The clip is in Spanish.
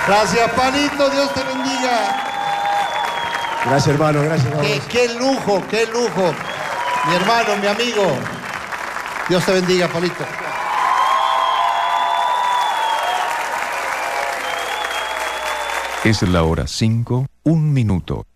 Gracias, Palito, Dios te bendiga. Gracias, hermano, gracias. Qué lujo, qué lujo. Mi hermano, mi amigo. Dios te bendiga, Palito. Es la hora 5, 1 minuto.